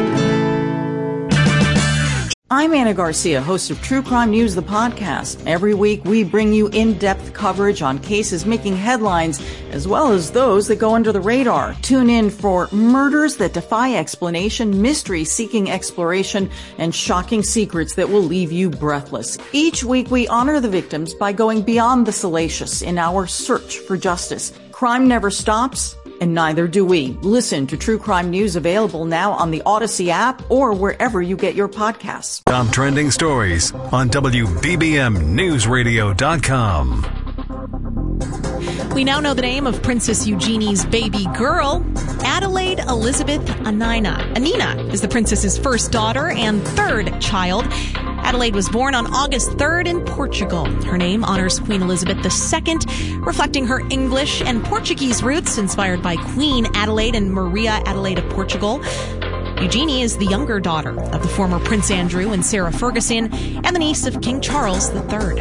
I'm Anna Garcia, host of True Crime News, the podcast. Every week, we bring you in-depth coverage on cases making headlines, as well as those that go under the radar. Tune in for murders that defy explanation, mystery seeking exploration, and shocking secrets that will leave you breathless. Each week, we honor the victims by going beyond the salacious in our search for justice. Crime never stops, and neither do we. Listen to True Crime News, available now on the Odyssey app or wherever you get your podcasts. Top trending stories on W B B M news radio dot com. We now know the name of Princess Eugenie's baby girl. Adelaide Elizabeth Anina. Anina is the princess's first daughter and third child. Adelaide was born on August third in Portugal. Her name honors Queen Elizabeth the Second, reflecting her English and Portuguese roots inspired by Queen Adelaide and Maria Adelaide of Portugal. Eugenie is the younger daughter of the former Prince Andrew and Sarah Ferguson and the niece of King Charles the Third.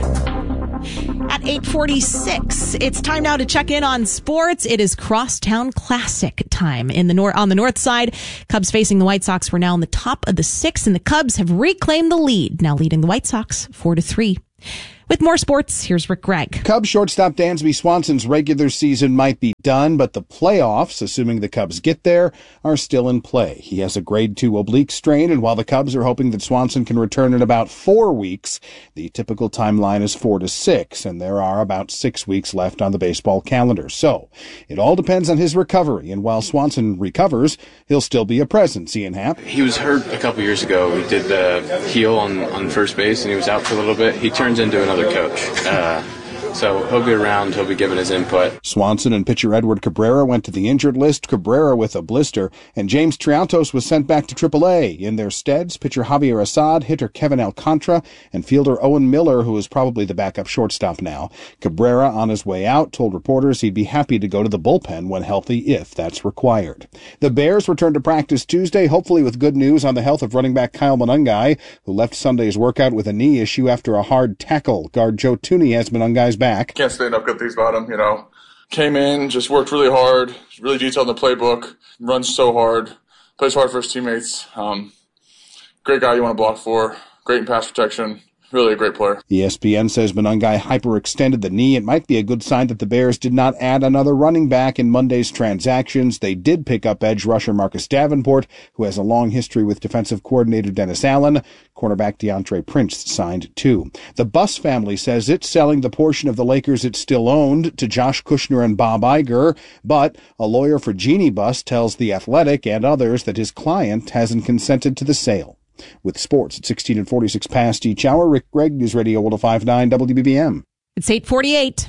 At eight forty-six, it's time now to check in on sports. It is Crosstown Classic time in the nor- on the north side. Cubs facing the White Sox. We're now in the top of the sixth, and the Cubs have reclaimed the lead, now leading the White Sox four to three. With more sports, here's Rick Gregg. Cubs shortstop Dansby Swanson's regular season might be done, but the playoffs, assuming the Cubs get there, are still in play. He has a grade two oblique strain, and while the Cubs are hoping that Swanson can return in about four weeks, the typical timeline is four to six, and there are about six weeks left on the baseball calendar. So, it all depends on his recovery, and while Swanson recovers, he'll still be a presence. Ian Happ. He was hurt a couple years ago. He did the heel on, on first base, and he was out for a little bit. He turns into another coach. Uh, so he'll be around. He'll be giving his input. Swanson and pitcher Edward Cabrera went to the injured list, Cabrera with a blister, and James Triantos was sent back to triple A. In their steads, pitcher Javier Assad, hitter Kevin Alcantara, and fielder Owen Miller, who is probably the backup shortstop now. Cabrera, on his way out, told reporters he'd be happy to go to the bullpen when healthy if that's required. The Bears return to practice Tuesday, hopefully with good news on the health of running back Kyle Monangai, who left Sunday's workout with a knee issue after a hard tackle. Guard Joe Tooney has Monangai's back. Can't say enough good things about him, you know. Came in, just worked really hard, really detailed in the playbook, runs so hard, plays hard for his teammates. Um, great guy you want to block for, great in pass protection. Really a great player. E S P N says Monangai hyperextended the knee. It might be a good sign that the Bears did not add another running back in Monday's transactions. They did pick up edge rusher Marcus Davenport, who has a long history with defensive coordinator Dennis Allen. Cornerback DeAndre Prince signed too. The Buss family says it's selling the portion of the Lakers it still owned to Josh Kushner and Bob Iger, but a lawyer for Jeannie Buss tells The Athletic and others that his client hasn't consented to the sale. With sports at sixteen and forty-six past each hour, Rick Gregg, News Radio one oh five point nine W B B M. It's eight forty-eight.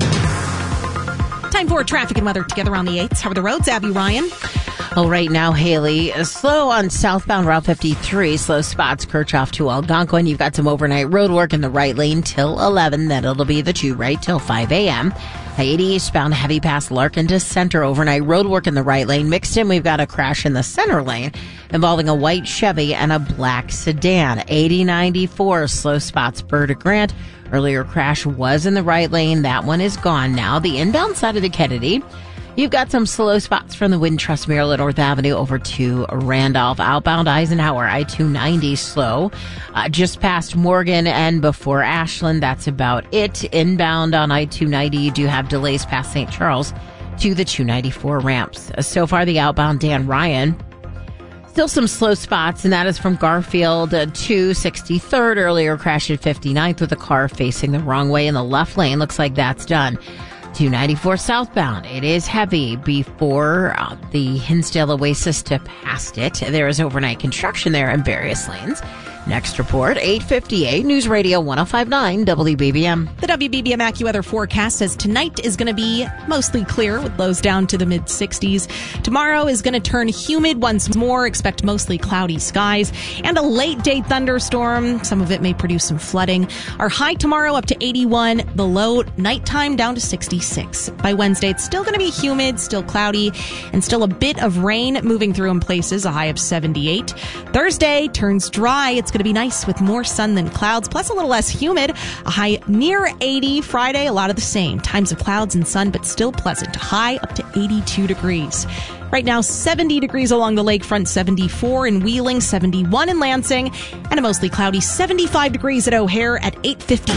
Time for traffic and weather together on the eights. How are the roads, Abby Ryan? Oh, right now, Haley, slow on southbound Route fifty-three, slow spots, Kirchhoff to Algonquin. You've got some overnight road work in the right lane till eleven. Then it'll be the two right till five a.m. I eighty eastbound, heavy past Larkin to Center, overnight road work in the right lane. Mixed in, we've got a crash in the center lane involving a white Chevy and a black sedan. eighty ninety-four, slow spots, Burr to Grant. Earlier crash was in the right lane. That one is gone now. The inbound side of the Kennedy, you've got some slow spots from the Wintrust Maryland North Avenue over to Randolph. Outbound Eisenhower, I two ninety slow. Uh, just past Morgan and before Ashland, that's about it. Inbound on I two ninety, you do have delays past Saint Charles to the two ninety-four ramps. Uh, so far, the outbound Dan Ryan, still some slow spots, and that is from Garfield uh, to sixty-third. Earlier crash at fifty-ninth with a car facing the wrong way in the left lane. Looks like that's done. two ninety-four southbound. It is heavy before uh, the Hinsdale Oasis to past it. There is overnight construction there in various lanes. Next report, eight fifty-eight, News Radio one oh five point nine W B B M. The W B B M AccuWeather forecast says tonight is going to be mostly clear with lows down to the mid sixties. Tomorrow is going to turn humid once more. Expect mostly cloudy skies and a late day thunderstorm. Some of it may produce some flooding. Our high tomorrow up to eighty-one. The low nighttime down to sixty-six. By Wednesday, it's still going to be humid, still cloudy, and still a bit of rain moving through in places. A high of seventy-eight. Thursday turns dry. It's going to be nice with more sun than clouds, plus a little less humid. A high near eighty. Friday, a lot of the same. Times of clouds and sun, but still pleasant. High up to eighty-two degrees. Right now, seventy degrees along the lakefront, seventy-four in Wheeling, seventy-one in Lansing, and a mostly cloudy seventy-five degrees at O'Hare at eight fifty.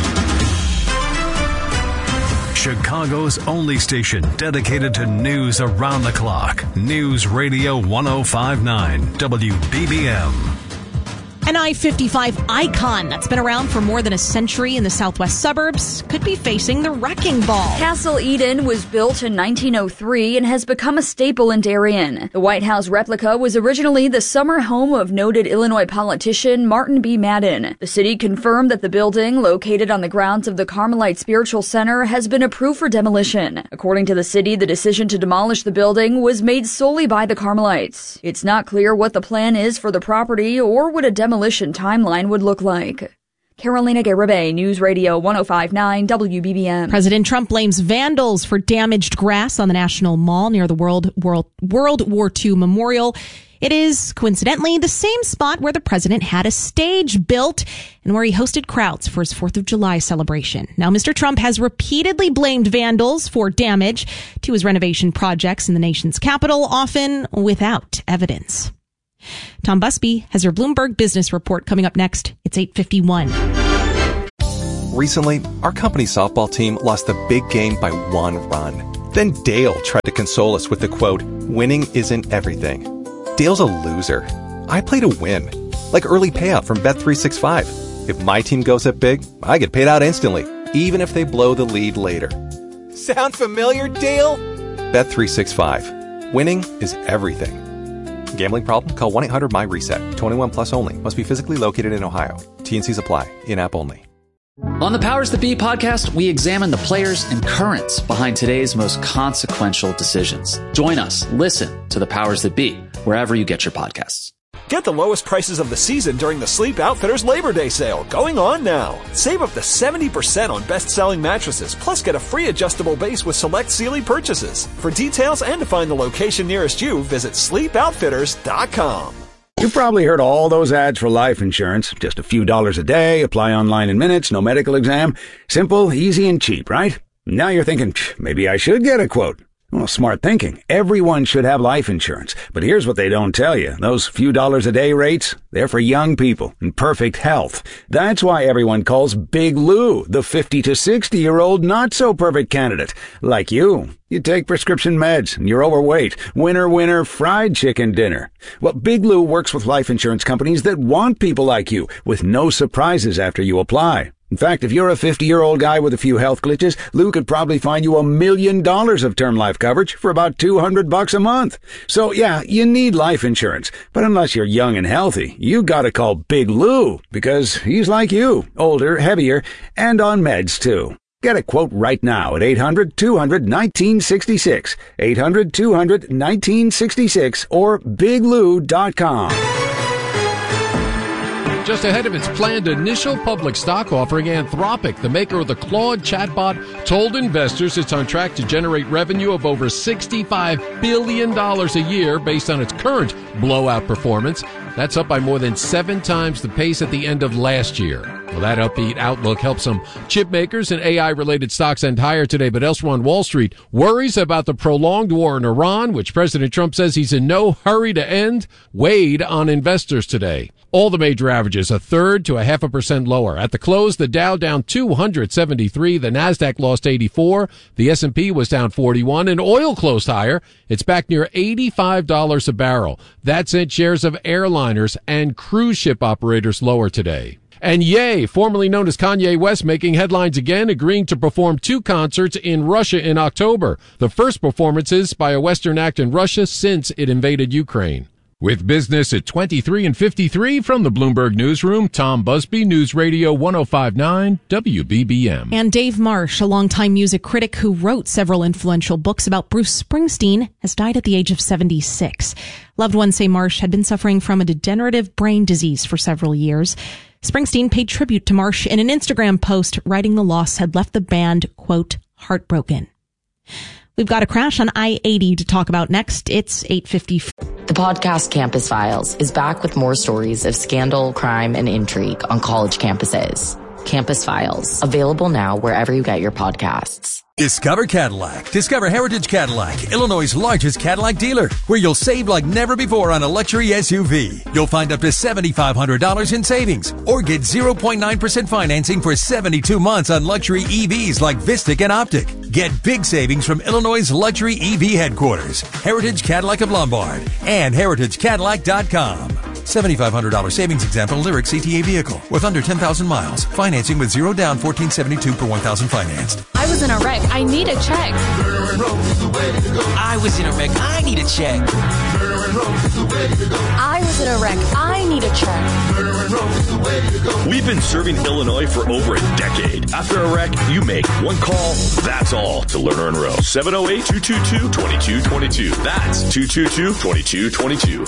Chicago's only station dedicated to news around the clock. News Radio one oh five point nine W B B M. An I fifty-five icon that's been around for more than a century in the southwest suburbs could be facing the wrecking ball. Castle Eden was built in nineteen oh three and has become a staple in Darien. The White House replica was originally the summer home of noted Illinois politician Martin B. Madden. The city confirmed that the building, located on the grounds of the Carmelite Spiritual Center, has been approved for demolition. According to the city, the decision to demolish the building was made solely by the Carmelites. It's not clear what the plan is for the property or what a demolition timeline would look like. Carolina Garibay, News Radio one oh five point nine W B B M. President Trump blames vandals for damaged grass on the National Mall near the World, World, World War Two Memorial. It is, coincidentally, the same spot where the president had a stage built and where he hosted crowds for his fourth of July celebration. Now, Mister Trump has repeatedly blamed vandals for damage to his renovation projects in the nation's capital, often without evidence. Tom Busby has your Bloomberg Business Report coming up next. It's eight fifty-one. Recently, our company softball team lost the big game by one run. Then Dale tried to console us with the quote, "Winning isn't everything." Dale's a loser. I play to win. Like early payout from Bet three sixty-five. If my team goes up big, I get paid out instantly, even if they blow the lead later. Sound familiar, Dale? Bet three sixty-five. Winning is everything. Gambling problem? Call one eight hundred my reset. twenty-one plus only. Must be physically located in Ohio. T and C's apply. In-app only. On the Powers That Be podcast, we examine the players and currents behind today's most consequential decisions. Join us. Listen to the Powers That Be wherever you get your podcasts. Get the lowest prices of the season during the Sleep Outfitters Labor Day sale, going on now. Save up to seventy percent on best-selling mattresses, plus get a free adjustable base with select Sealy purchases. For details and to find the location nearest you, visit sleep outfitters dot com. You've probably heard all those ads for life insurance. Just a few dollars a day, apply online in minutes, no medical exam. Simple, easy, and cheap, right? Now you're thinking, maybe I should get a quote. Well, smart thinking. Everyone should have life insurance. But here's what they don't tell you. Those few dollars a day rates, they're for young people in perfect health. That's why everyone calls Big Lou the fifty to sixty-year-old not-so-perfect candidate. Like you. You take prescription meds, and you're overweight. Winner, winner, fried chicken dinner. Well, Big Lou works with life insurance companies that want people like you, with no surprises after you apply. In fact, if you're a fifty-year-old guy with a few health glitches, Lou could probably find you a million dollars of term life coverage for about two hundred bucks a month. So yeah, you need life insurance. But unless you're young and healthy, you gotta call Big Lou, because he's like you, older, heavier, and on meds too. Get a quote right now at eight hundred two hundred nineteen sixty-six, eight hundred two hundred nineteen sixty-six, or big lou dot com. Just ahead of its planned initial public stock offering, Anthropic, the maker of the Claude chatbot, told investors it's on track to generate revenue of over sixty-five billion dollars a year based on its current blowout performance. That's up by more than seven times the pace at the end of last year. Well, that upbeat outlook helps some chip makers and A I-related stocks end higher today, but elsewhere on Wall Street, worries about the prolonged war in Iran, which President Trump says he's in no hurry to end, weighed on investors today. All the major averages a third to a half a percent lower. At the close, the Dow down two hundred seventy-three, the Nasdaq lost eighty-four, the S and P was down forty-one, and oil closed higher. It's back near eighty-five dollars a barrel. That sent shares of airliners and cruise ship operators lower today. And Ye, formerly known as Kanye West, making headlines again, agreeing to perform two concerts in Russia in October. The first performances by a Western act in Russia since it invaded Ukraine. With business at twenty-three and fifty-three from the Bloomberg Newsroom, Tom Busby, News Radio one oh five point nine W B B M. And Dave Marsh, a longtime music critic who wrote several influential books about Bruce Springsteen, has died at the age of seventy-six. Loved ones say Marsh had been suffering from a degenerative brain disease for several years. Springsteen paid tribute to Marsh in an Instagram post, writing the loss had left the band, quote, heartbroken. We've got a crash on I eighty to talk about next. It's eight fifty. The podcast Campus Files is back with more stories of scandal, crime, and intrigue on college campuses. Campus Files, available now wherever you get your podcasts. Discover Cadillac. Discover Heritage Cadillac, Illinois' largest Cadillac dealer, where you'll save like never before on a luxury S U V. You'll find up to seven thousand five hundred dollars in savings, or get zero point nine percent financing for seventy-two months on luxury E Vs like Vistic and Optic. Get big savings from Illinois' luxury E V headquarters, Heritage Cadillac of Lombard, and heritage cadillac dot com. seventy-five hundred dollars savings example Lyric C T A vehicle with under ten thousand miles. Financing with zero down, fourteen seventy-two per one thousand financed. I was in a wreck. I need a check. I was in a wreck. I need a check. I was in a wreck. I need a check. We've been serving Illinois for over a decade. After a wreck, you make one call. That's all to Lerner and Rowe. seven oh eight, two two two, two two two two. That's two two two, two two two two.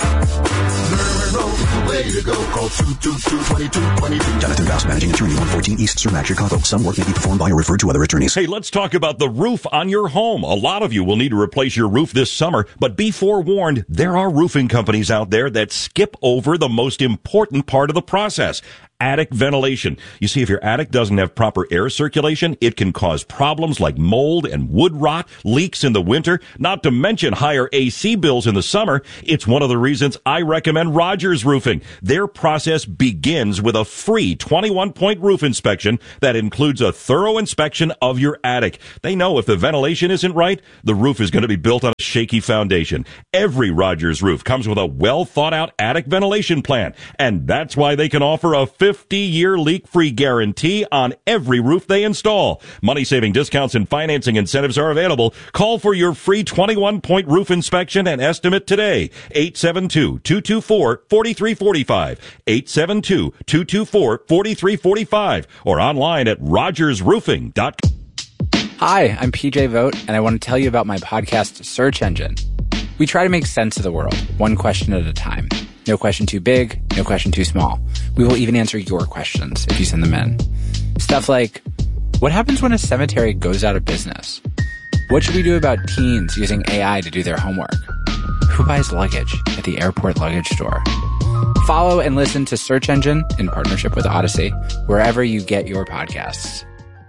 Jonathan Vouse, managing attorney, one fourteen East Cermak, Chicago. Some work may be performed by or referred to other attorneys. Hey, let's talk about the roof on your home. A lot of you will need to replace your roof this summer, but be forewarned, there are roofing companies out there that skip over the most important part of the process. Attic ventilation. You see, if your attic doesn't have proper air circulation, it can cause problems like mold and wood rot, leaks in the winter, not to mention higher A C bills in the summer. It's one of the reasons I recommend Rogers Roofing. Their process begins with a free twenty-one point roof inspection that includes a thorough inspection of your attic. They know if the ventilation isn't right, the roof is going to be built on a shaky foundation. Every Rogers roof comes with a well-thought-out attic ventilation plan, and that's why they can offer a fifty-year leak-free guarantee on every roof they install. Money-saving discounts and financing incentives are available. Call for your free twenty-one point roof inspection and estimate today. eight seven two, two two four, four three four five. eight seven two, two two four, four three four five. Or online at rogers roofing dot com. Hi, I'm P J Vogt, and I want to tell you about my podcast, Search Engine. We try to make sense of the world, one question at a time. No question too big, no question too small. We will even answer your questions if you send them in. Stuff like, what happens when a cemetery goes out of business? What should we do about teens using A I to do their homework? Who buys luggage at the airport luggage store? Follow and listen to Search Engine in partnership with Odyssey, wherever you get your podcasts.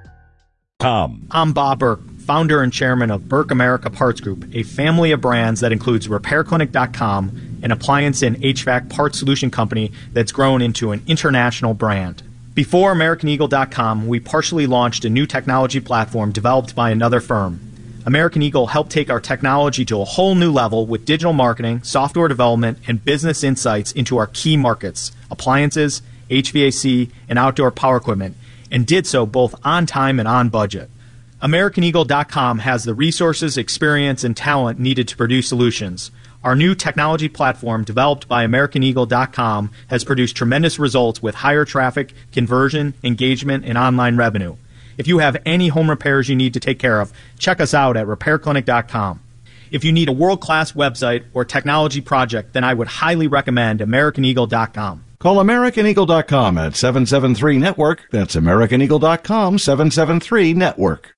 Tom. I'm Bob Burke, founder and chairman of Burke America Parts Group, a family of brands that includes repair clinic dot com, an appliance and H V A C parts solution company that's grown into an international brand. Before American Eagle dot com, we partially launched a new technology platform developed by another firm. American Eagle helped take our technology to a whole new level with digital marketing, software development, and business insights into our key markets, appliances, H V A C, and outdoor power equipment, and did so both on time and on budget. American Eagle dot com has the resources, experience, and talent needed to produce solutions. Our new technology platform, developed by American Eagle dot com, has produced tremendous results with higher traffic, conversion, engagement, and online revenue. If you have any home repairs you need to take care of, check us out at repair clinic dot com. If you need a world-class website or technology project, then I would highly recommend American Eagle dot com. Call American Eagle dot com at seven seven three network. That's American Eagle dot com, seven seven three network.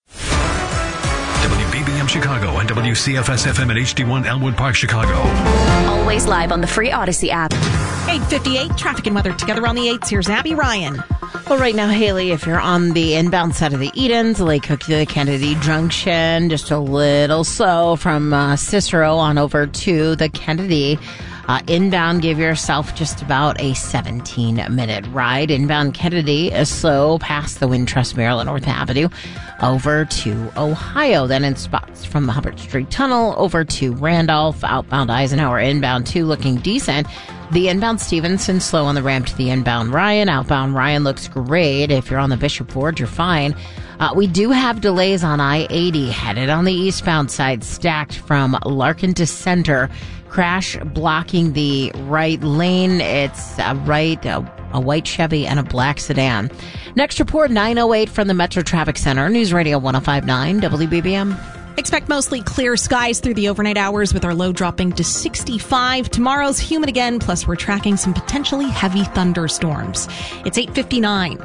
W B B M Chicago and W C F S F M at H D one Elmwood Park, Chicago. Always live on the free Odyssey app. eight fifty-eight, traffic and weather together on the eights. Here's Abby Ryan. Well, right now, Haley, if you're on the inbound side of the Edens, Lake Cook to the Kennedy Junction, just a little slow from uh, Cicero on over to the Kennedy. Uh, inbound, give yourself just about a seventeen-minute ride. Inbound Kennedy is slow past the Wintrust Maryland North Avenue over to Ohio. Then in spots from the Hubbard Street Tunnel over to Randolph. Outbound Eisenhower, inbound two looking decent. The inbound Stevenson slow on the ramp to the inbound Ryan. Outbound Ryan looks great. If you're on the Bishop Ward, you're fine. Uh, we do have delays on I eighty headed on the eastbound side, stacked from Larkin to Center. Crash blocking the right lane. It's a right, a, a white Chevy and a black sedan. Next report, nine oh eight from the Metro Traffic Center. News Radio one oh five point nine W B B M. Expect mostly clear skies through the overnight hours with our low dropping to sixty-five. Tomorrow's humid again, plus we're tracking some potentially heavy thunderstorms. It's eight fifty-nine.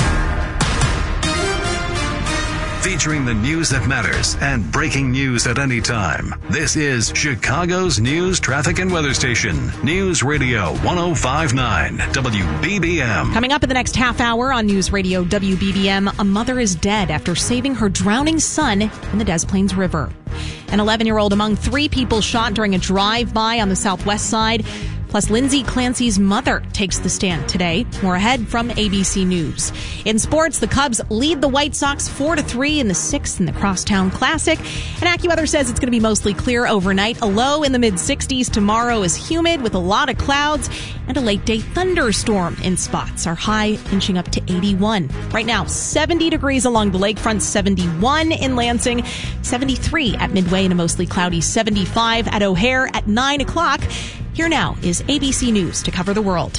Featuring the news that matters and breaking news at any time. This is Chicago's news, traffic, and weather station. News Radio one oh five point nine W B B M. Coming up in the next half hour on News Radio W B B M, a mother is dead after saving her drowning son in the Des Plaines River. An eleven-year-old among three people shot during a drive-by on the southwest side. Plus, Lindsay Clancy's mother takes the stand today. More ahead from A B C News. In sports, the Cubs lead the White Sox four to three in the sixth in the Crosstown Classic. And AccuWeather says it's going to be mostly clear overnight. A low in the mid sixties. Tomorrow is humid with a lot of clouds and a late-day thunderstorm in spots. Our high inching up to eighty-one. Right now, seventy degrees along the lakefront, seventy-one in Lansing, seventy-three at Midway, and a mostly cloudy seventy-five at O'Hare at nine o'clock. Here now is A B C News to cover the world.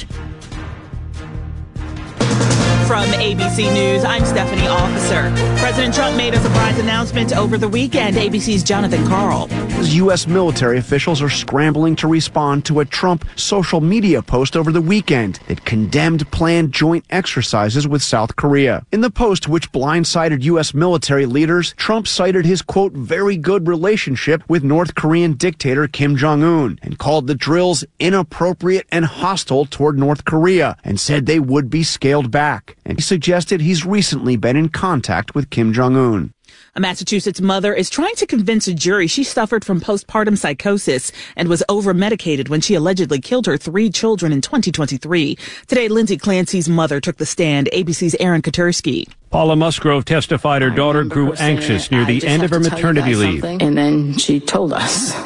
From A B C News, I'm Stephanie Officer. President Trump made a surprise announcement over the weekend. A B C's Jonathan Karl. U S military officials are scrambling to respond to a Trump social media post over the weekend that condemned planned joint exercises with South Korea. In the post, which blindsided U S military leaders, Trump cited his, quote, very good relationship with North Korean dictator Kim Jong-un and called the drills inappropriate and hostile toward North Korea and said they would be scaled back. And he suggested he's recently been in contact with Kim Jong-un. A Massachusetts mother is trying to convince a jury she suffered from postpartum psychosis and was over-medicated when she allegedly killed her three children in twenty twenty-three. Today, Lindsay Clancy's mother took the stand. A B C's Aaron Katersky. Paula Musgrove testified her daughter grew anxious near the end of her maternity leave. And then she told us